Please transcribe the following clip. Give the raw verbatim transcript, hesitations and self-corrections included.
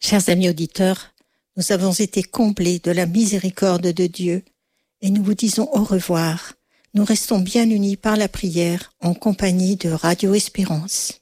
Chers amis auditeurs, nous avons été comblés de la miséricorde de Dieu et nous vous disons au revoir. Nous restons bien unis par la prière en compagnie de Radio Espérance.